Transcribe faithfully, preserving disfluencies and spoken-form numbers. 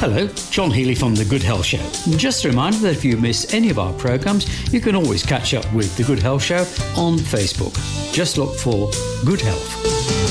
Hello, John Healy from The Good Health Show. Just a reminder that if you miss any of our programmes, you can always catch up with The Good Health Show on Facebook. Just look for Good Health.